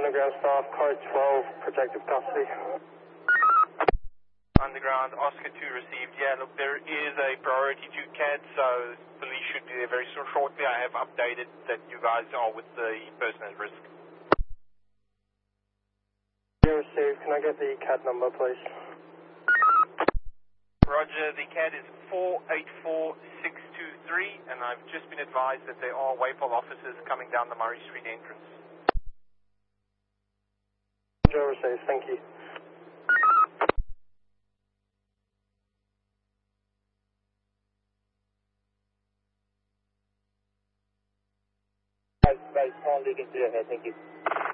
underground staff, code 12, protective custody. Underground, Oscar 2 received. Yeah, look, there is a priority to CAD, so police should be there very shortly. I have updated that you guys are with the person at risk. Yeah, received. Can I get the CAD number, please? Roger, the CAD is 484623, and I've just been advised that there are WAPOL officers coming down the Murray Street entrance. Roger, received. Thank you. Base, kindly consider ahead, thank you.